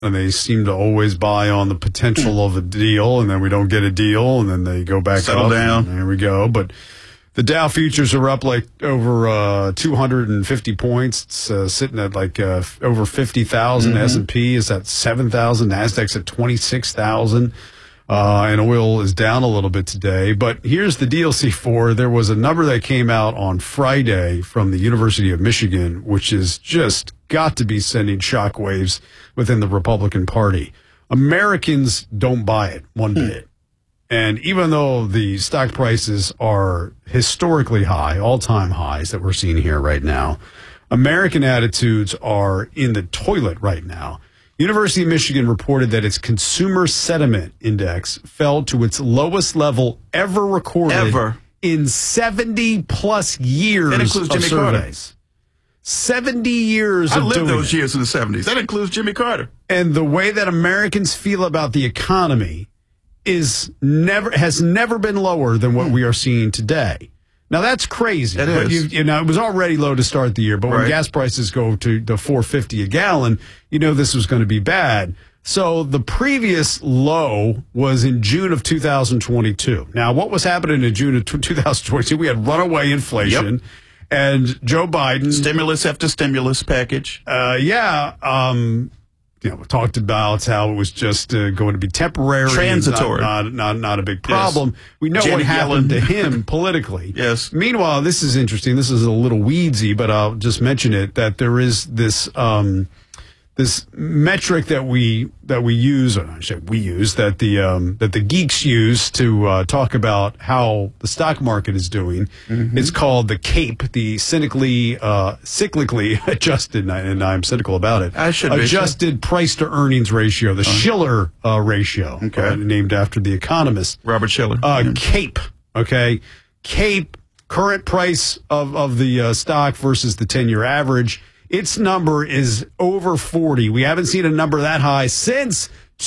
and they seem to always buy on the potential of a deal, and then we don't get a deal, and then they go back Settle up. down. There we go. But the Dow futures are up like over 250 points. It's sitting at like over 50,000. S&P is at 7,000. Nasdaq's at 26,000. And oil is down a little bit today. But here's the deal, C4. There was a number that came out on Friday from the University of Michigan, which is just got to be sending shockwaves within the Republican Party. Americans don't buy it one bit. And even though the stock prices are historically high, all-time highs that we're seeing here right now, American attitudes are in the toilet right now. University of Michigan reported that its consumer sentiment index fell to its lowest level ever recorded in 70-plus years that includes of Jimmy surveys. Carter. 70 years of I lived doing those it. years in the 70s. That includes Jimmy Carter. And the way that Americans feel about the economy has never been lower than what we are seeing today. Now, that's crazy. It is. You know, it was already low to start the year, but when gas prices go to the $4.50 a gallon, you know this was going to be bad. So the previous low was in June of 2022. Now, what was happening in June of 2022? We had runaway inflation, and Joe Biden... Stimulus after stimulus package. You know, we talked about how it was just going to be temporary, transitory, not a big problem. Yes. We know what happened to him politically. Yes. Meanwhile, this is interesting. This is a little weedsy, but I'll just mention it. That there is this this metric that we use, or I should say we use, that the geeks use to talk about how the stock market is doing. It's called the CAPE, the cyclically adjusted, and I'm cynical about it. I should be adjusted price to earnings ratio, the Shiller ratio, named after the economist Robert Shiller. CAPE, okay, CAPE, current price of the stock versus the 10-year average. Its number is over 40. We haven't seen a number that high since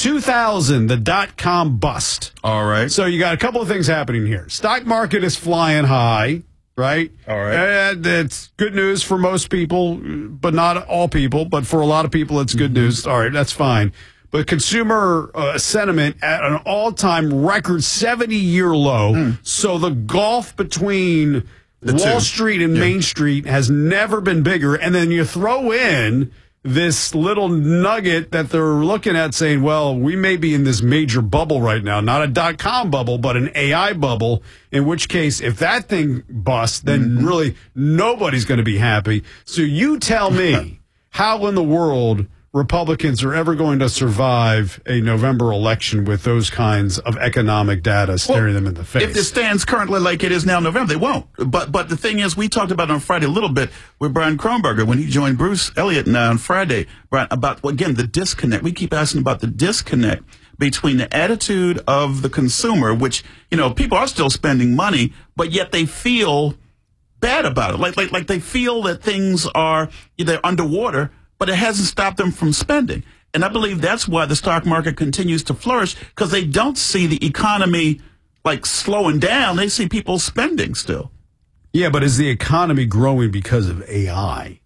2000, the dot-com bust. All right. So you got a couple of things happening here. Stock market is flying high, right? All right. And it's good news for most people, but not all people. But for a lot of people, it's good news. All right, that's fine. But consumer sentiment at an all-time record 70-year low. So the gulf between Wall Street and Main Street has never been bigger. And then you throw in this little nugget that they're looking at saying, well, we may be in this major bubble right now, not a dot-com bubble, but an AI bubble, in which case, if that thing busts, then really nobody's going to be happy. So you tell me how in the world Republicans are ever going to survive a November election with those kinds of economic data staring them in the face. If it stands currently like it is now in November, they won't. But the thing is, we talked about it on Friday a little bit with Brian Kronberger when he joined Bruce Elliott and I on Friday, Brian, about, again, the disconnect. We keep asking about the disconnect between the attitude of the consumer, which, you know, people are still spending money, but yet they feel bad about it. Like they feel that things are, they're underwater, but it hasn't stopped them from spending. And I believe that's why the stock market continues to flourish, because they don't see the economy like slowing down. They see people spending still. Yeah, but is the economy growing because of AI?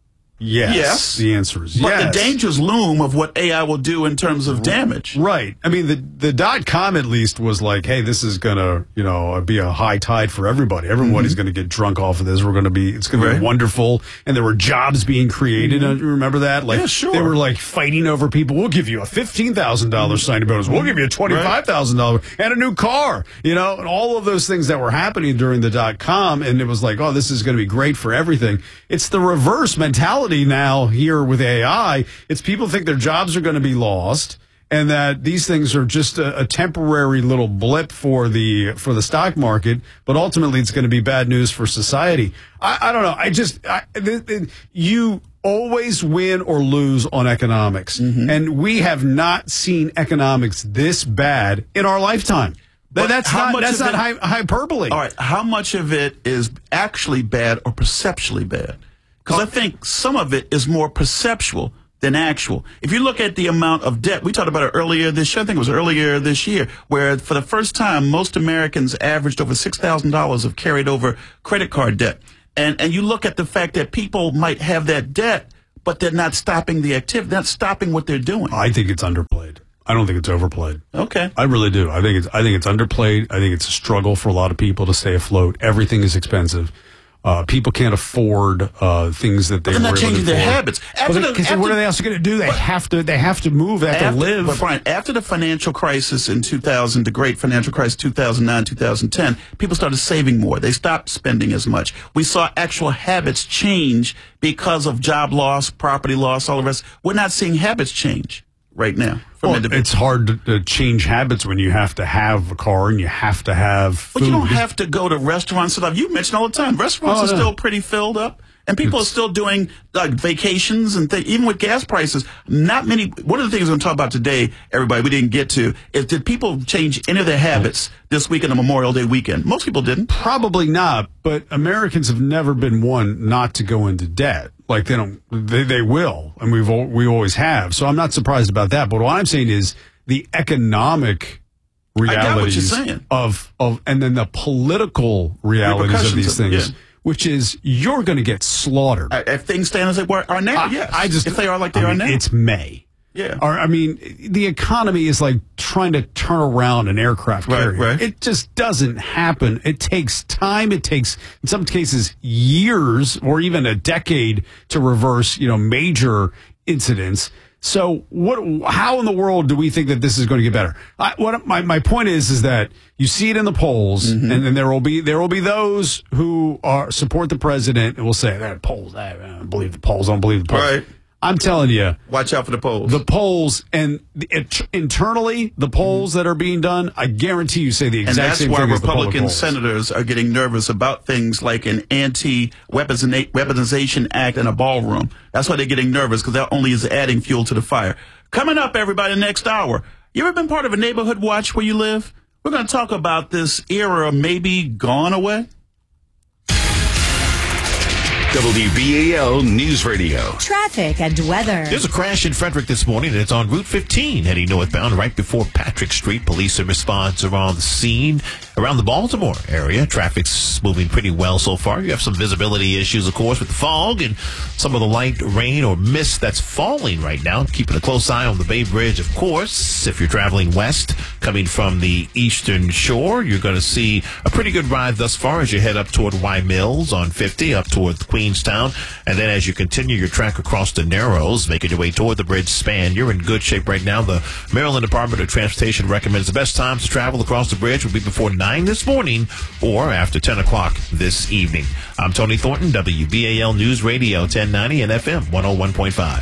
Yes. The answer is yes. But the dangers loom of what AI will do in terms of damage. Right. I mean, the dot-com at least was like, hey, this is going to, be a high tide for everybody. Everybody's going to get drunk off of this. It's going to be wonderful. And there were jobs being created. You remember that? Like, yeah, sure. They were like fighting over people. We'll give you a $15,000 signing bonus. We'll give you a $25,000 and a new car, and all of those things that were happening during the dot-com. And it was like, oh, this is going to be great for everything. It's the reverse mentality now here with AI. It's people think their jobs are going to be lost, and that these things are just a temporary little blip for the stock market, but ultimately it's going to be bad news for society. I don't know. You always win or lose on economics, and we have not seen economics this bad in our lifetime. That's not hyperbole. All right, how much of it is actually bad or perceptually bad? Because I think some of it is more perceptual than actual. If you look at the amount of debt, we talked about it earlier this year, I think it was earlier this year, where for the first time, most Americans averaged over $6,000 of carried over credit card debt. And you look at the fact that people might have that debt, but they're not stopping the activity. They're not stopping what they're doing. I think it's underplayed. I don't think it's overplayed. Okay. I really do. I think it's underplayed. I think it's a struggle for a lot of people to stay afloat. Everything is expensive. People can't afford things that they were They're not able changing to their afford. habits. What are they also going to do? They have to move. They have to live. But Brian, after the financial crisis in 2000, the great financial crisis 2009, 2010, people started saving more. They stopped spending as much. We saw actual habits change because of job loss, property loss, all the rest. We're not seeing habits change right now. It's hard to change habits when you have to have a car and you have to have food. But you don't have to go to restaurants and stuff. You mention all the time. Restaurants are still pretty filled up. And people are still doing vacations and even with gas prices. Not many. One of the things we're going to talk about today, everybody, we didn't get to, is did people change any of their habits this weekend, the Memorial Day weekend? Most people didn't. Probably not. But Americans have never been one not to go into debt. Like they will, and we always have. So I'm not surprised about that. But what I'm saying is the economic realities of and then the political realities of these things. Yeah. Which is, you're going to get slaughtered. If things stand as they are now, yes. If they are like they are now. It's May. Yeah. The economy is like trying to turn around an aircraft carrier. Right. It just doesn't happen. It takes time. It takes, in some cases, years or even a decade to reverse, major incidents. So how in the world do we think that this is going to get better? My point is that you see it in the polls, and then there will be those who support the president and will say that polls. I don't believe the polls. I don't believe the polls. Right. I'm telling you, watch out for the polls. The polls and internally, the polls that are being done, I guarantee you say the exact same thing. And as that's why Republican polls. senators are getting nervous about things like an anti-weaponization act in a ballroom. That's why they're getting nervous, because that only is adding fuel to the fire. Coming up, everybody, next hour. You ever been part of a neighborhood watch where you live? We're going to talk about this era maybe gone away. WBAL News Radio. Traffic and weather. There's a crash in Frederick this morning, and it's on Route 15 heading northbound right before Patrick Street. Police and response are on the scene. Around the Baltimore area, traffic's moving pretty well so far. You have some visibility issues, of course, with the fog and some of the light rain or mist that's falling right now. Keeping a close eye on the Bay Bridge, of course. If you're traveling west, coming from the eastern shore, you're going to see a pretty good ride thus far as you head up toward Y Mills on 50, up toward Queenstown. And then as you continue your track across the Narrows, making your way toward the bridge span, you're in good shape right now. The Maryland Department of Transportation recommends the best times to travel across the bridge will be before 9 this morning or after 10 o'clock this evening. I'm Tony Thornton, WBAL News Radio 1090 and FM 101.5.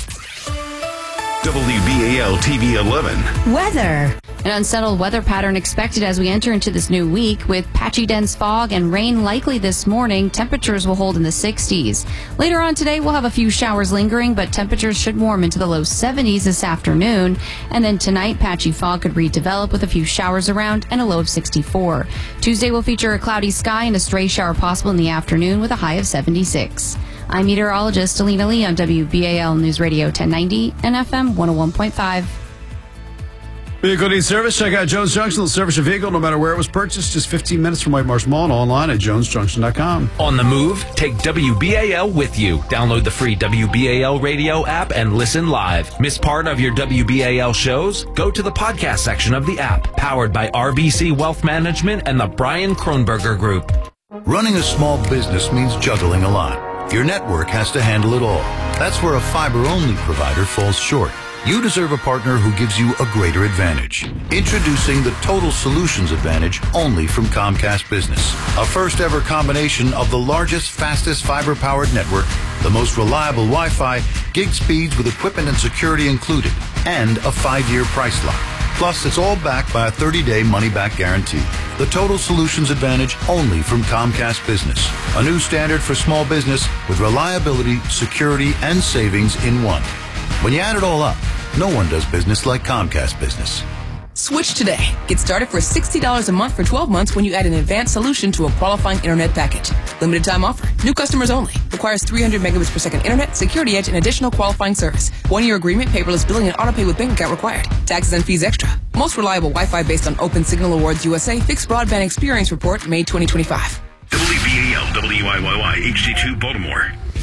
WBAL TV 11. Weather. An unsettled weather pattern expected as we enter into this new week. With patchy dense fog and rain likely this morning, temperatures will hold in the 60s. Later on today, we'll have a few showers lingering, but temperatures should warm into the low 70s this afternoon. And then tonight, patchy fog could redevelop with a few showers around and a low of 64. Tuesday will feature a cloudy sky and a stray shower possible in the afternoon with a high of 76. I'm meteorologist Alina Lee on WBAL News Radio 1090 and FM 101.5. Vehicle needs service. Check out Jones Junction. They'll service your vehicle no matter where it was purchased. Just 15 minutes from White Marsh Mall and online at jonesjunction.com. On the move, take WBAL with you. Download the free WBAL radio app and listen live. Miss part of your WBAL shows? Go to the podcast section of the app. Powered by RBC Wealth Management and the Brian Kronberger Group. Running a small business means juggling a lot. Your network has to handle it all. That's where a fiber-only provider falls short. You deserve a partner who gives you a greater advantage. Introducing the Total Solutions Advantage only from Comcast Business. A first-ever combination of the largest, fastest fiber-powered network, the most reliable Wi-Fi, gig speeds with equipment and security included, and a 5-year price lock. Plus, it's all backed by a 30-day money-back guarantee. The Total Solutions Advantage only from Comcast Business. A new standard for small business with reliability, security, and savings in one. When you add it all up, no one does business like Comcast Business. Switch today. Get started for $60 a month for 12 months when you add an advanced solution to a qualifying internet package. Limited time offer. New customers only. Requires 300 megabits per second internet, security edge, and additional qualifying service. 1-year agreement, paperless billing, and autopay with bank account required. Taxes and fees extra. Most reliable Wi-Fi based on Open Signal Awards USA Fixed Broadband Experience Report, May 2025. WBAL WIYY HD2 Baltimore.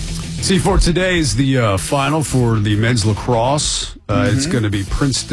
See, for today's the final for the men's lacrosse. It's going to be Princeton